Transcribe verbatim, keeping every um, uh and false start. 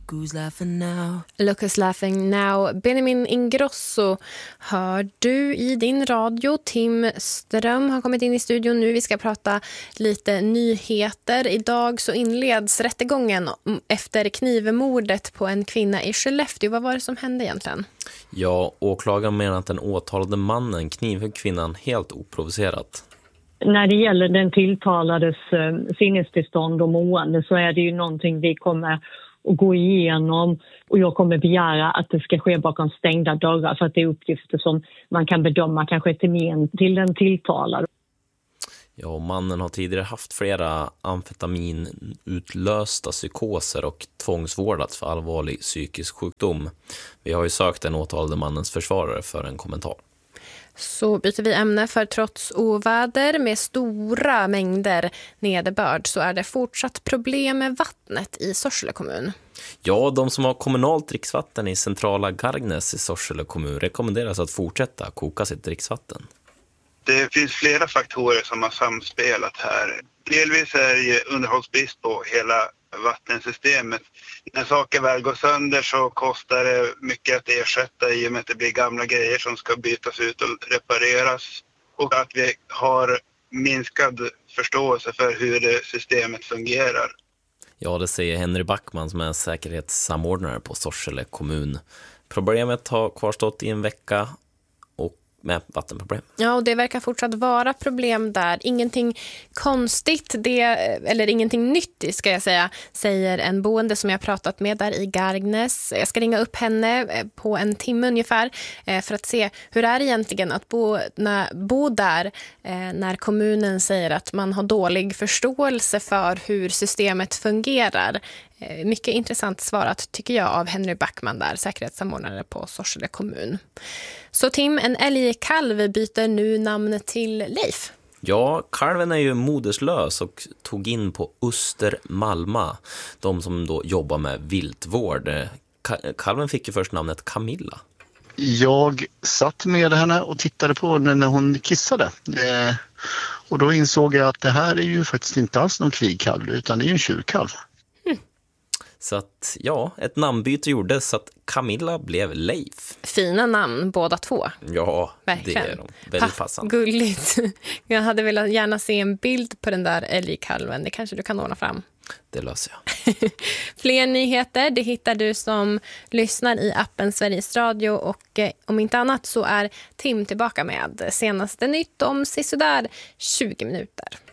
who's laughing now. Look who's laughing now. Benjamin Ingrosso hör du i din radio. Tim Ström har kommit in i studion nu. Vi ska prata lite nyheter. Idag så inleds rättegången efter knivmordet på en kvinna i Skellefteå. Vad var det som hände egentligen? Ja, åklagaren menar att den åtalade mannen knivhögg kvinnan helt oprovocerat. När det gäller den tilltalades eh, sinnestillstånd och mående så är det ju någonting vi kommer att gå igenom, och jag kommer begära att det ska ske bakom stängda dörrar för att det är uppgifter som man kan bedöma kanske till men till den tilltalade. Ja, och mannen har tidigare haft flera amfetaminutlösta psykoser och tvångsvårdats för allvarlig psykisk sjukdom. Vi har ju sökt den åtalade mannens försvarare för en kommentar. Så byter vi ämne, för trots oväder med stora mängder nederbörd så är det fortsatt problem med vattnet i Sorsele kommun. Ja, de som har kommunalt dricksvatten i centrala Gargnäs i Sorsele kommun rekommenderas att fortsätta koka sitt dricksvatten. Det finns flera faktorer som har samspelat här. Delvis är det ju underhållsbrist på hela vattensystemet. När saker väl går sönder så kostar det mycket att ersätta i och med att det blir gamla grejer som ska bytas ut och repareras. Och att vi har minskad förståelse för hur det systemet fungerar. Ja, det säger Henry Backman som är säkerhetssamordnare på Sorsele kommun. Problemet har kvarstått i en vecka med vattenproblem. Ja, och det verkar fortsatt vara problem där. Ingenting konstigt, det, eller ingenting nytt ska jag säga, säger en boende som jag pratat med där i Gargnäs. Jag ska ringa upp henne på en timme ungefär för att se hur det är egentligen att bo, när, bo där när kommunen säger att man har dålig förståelse för hur systemet fungerar. Mycket intressant svarat tycker jag av Henry Backman där, säkerhetssamordnare på Sorsele kommun. Så Tim, en älgkalv byter nu namn till Leif. Ja, kalven är ju moderslös och tog in på Östermalma, de som då jobbar med viltvård. Kalven fick ju först namnet Camilla. Jag satt med henne och tittade på henne när hon kissade. Eh, och då insåg jag att det här är ju faktiskt inte alls någon krigkalv utan det är ju en tjurkalv. Så att, ja, ett namnbyte gjordes så att Camilla blev Leif. Fina namn, båda två. Ja, verkligen. Det är de. Väldigt passande. Gulligt. Jag hade velat gärna se en bild på den där älgkalven. Det kanske du kan ordna fram. Det löser jag. Fler nyheter, det hittar du som lyssnar i appen Sveriges Radio. Och eh, om inte annat så är Tim tillbaka med senaste nytt om sisådär tjugo minuter.